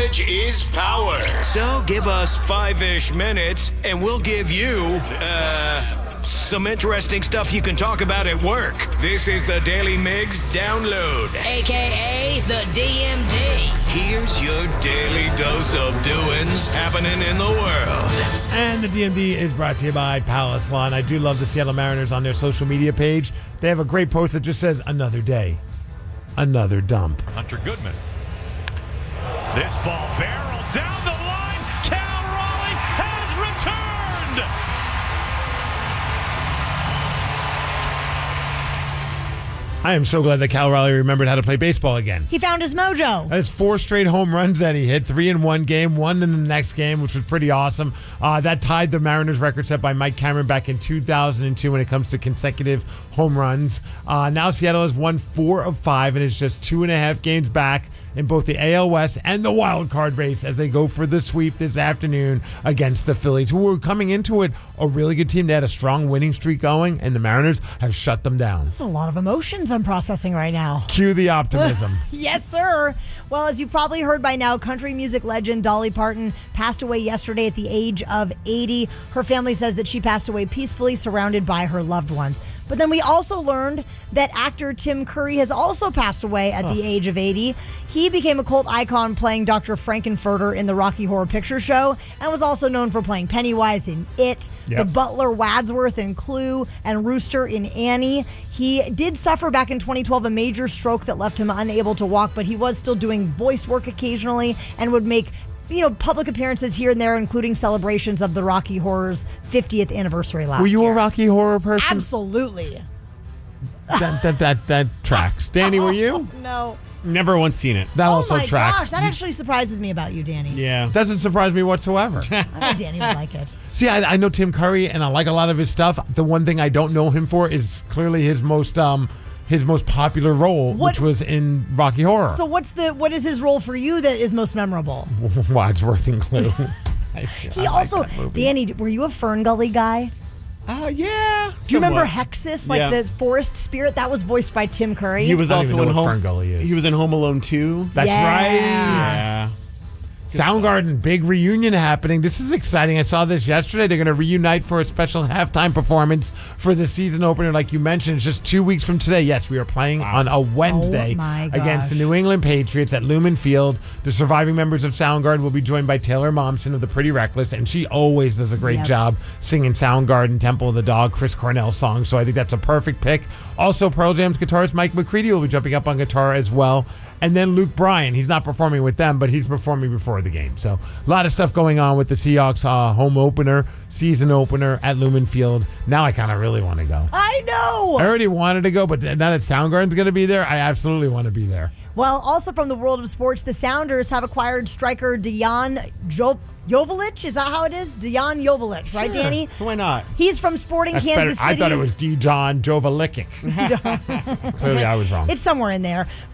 knowledge is power. So give us 5-ish minutes, and we'll give you, some interesting stuff you can talk about at work. This is the Daily Migs Download, a.k.a. the DMD. Here's your daily dose of doings happening in the world. And the DMD is brought to you by Palace Lawn. I do love the Seattle Mariners on their social media page. They have a great post that just says, another day, another dump. Hunter Goodman. This ball barreled down the line. Cal Raleigh has returned. I am so glad that Cal Raleigh remembered how to play baseball again. He found his mojo. That's 4 straight home runs that he hit, 3 in one game, 1 in the next game, which was pretty awesome. That tied the Mariners record set by Mike Cameron back in 2002 when it comes to consecutive home runs. Now Seattle has won 4 of 5 and is just 2.5 games back in both the AL West and the wild card race as they go for the sweep this afternoon against the Phillies, who were coming into it a really good team. They had a strong winning streak going, and the Mariners have shut them down. That's a lot of emotions I'm processing right now. Cue the optimism. Yes, sir. Well, as you've probably heard by now, country music legend Dolly Parton passed away yesterday at the age of 80. Her family says that she passed away peacefully, surrounded by her loved ones. But then we also learned that actor Tim Curry has also passed away at the age of 80. He became a cult icon playing Dr. Frankenfurter in the Rocky Horror Picture Show and was also known for playing Pennywise in It, the butler Wadsworth in Clue, and Rooster in Annie. He did suffer back in 2012 a major stroke that left him unable to walk, but he was still doing voice work occasionally and would make public appearances here and there, including celebrations of the Rocky Horror's 50th anniversary last year. Were you a Rocky Horror person? Absolutely. That tracks. Danny, were you? No. Never once seen it. That also my tracks. Gosh, that actually surprises me about you, Danny. Yeah. Doesn't surprise me whatsoever. I thought Danny would like it. See, I know Tim Curry, and I like a lot of his stuff. The one thing I don't know him for is clearly his most popular role, which was in Rocky Horror. So what is his role for you that is most memorable? Wadsworth and Clue. He also, Danny, were you a Fern Gully guy? Yeah. Do you remember Hexus, the forest spirit? That was voiced by Tim Curry. He was also in Fern Gully is. He was in Home Alone 2. That's right. Yeah. Soundgarden, big reunion happening. This is exciting. I saw this yesterday. They're going to reunite for a special halftime performance for the season opener. Like you mentioned, it's just 2 weeks from today. Yes, we are playing on a Wednesday against the New England Patriots at Lumen Field. The surviving members of Soundgarden will be joined by Taylor Momsen of the Pretty Reckless, and she always does a great job singing Soundgarden, Temple of the Dog, Chris Cornell songs. So I think that's a perfect pick. Also, Pearl Jam's guitarist Mike McCready will be jumping up on guitar as well. And then Luke Bryan, he's not performing with them, but he's performing before the game. So a lot of stuff going on with the Seahawks home opener, season opener at Lumen Field. Now I kind of really want to go. I know. I already wanted to go, but now that Soundgarden's going to be there, I absolutely want to be there. Well, also from the world of sports, the Sounders have acquired striker Dejan Joveljic. Is that how it is? Dejan Joveljic, right, Sure. Danny? Why not? He's from Sporting Kansas City. I thought it was Dejan Joveljic. Clearly I was wrong. It's somewhere in there.